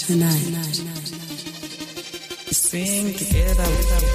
Sing together.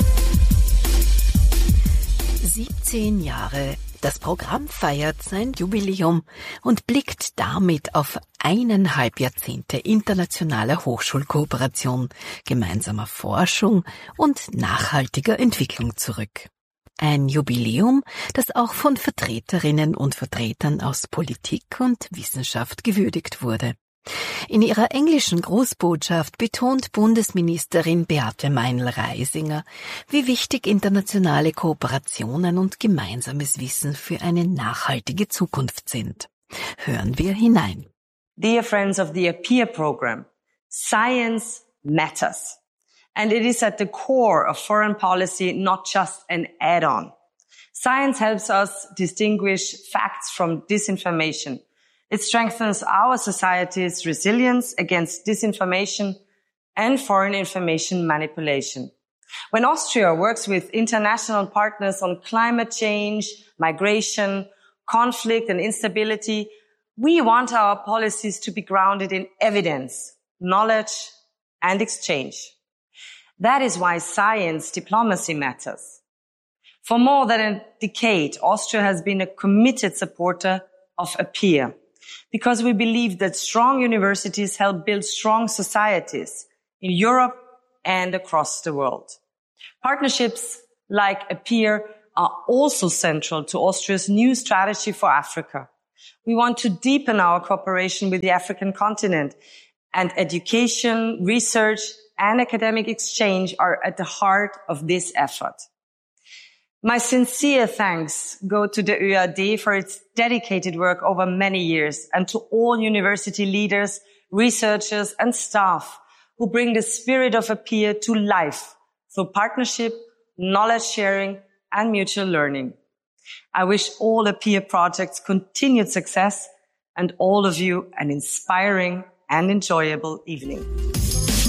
17 Jahre. Das Programm feiert sein Jubiläum und blickt damit auf 1,5 Jahrzehnte internationaler Hochschulkooperation, gemeinsamer Forschung und nachhaltiger Entwicklung zurück. Ein Jubiläum, das auch von Vertreterinnen und Vertretern aus Politik und Wissenschaft gewürdigt wurde. In ihrer englischen Grußbotschaft betont Bundesministerin Beate Meinl-Reisinger, wie wichtig internationale Kooperationen und gemeinsames Wissen für eine nachhaltige Zukunft sind. Hören wir hinein. Dear friends of the APPEAR program, science matters. And it is at the core of foreign policy, not just an add-on. Science helps us distinguish facts from disinformation. It strengthens our society's resilience against disinformation and foreign information manipulation. When Austria works with international partners on climate change, migration, conflict and instability, we want our policies to be grounded in evidence, knowledge and exchange. That is why science diplomacy matters. For more than a decade, Austria has been a committed supporter of APPEAR, because we believe that strong universities help build strong societies in Europe and across the world. Partnerships like APPEAR are also central to Austria's new strategy for Africa. We want to deepen our cooperation with the African continent, and education, research, and academic exchange are at the heart of this effort. My sincere thanks go to the ÖAD for its dedicated work over many years, and to all university leaders, researchers and staff who bring the spirit of APPEAR to life through partnership, knowledge sharing and mutual learning. I wish all APPEAR projects continued success and all of you an inspiring and enjoyable evening.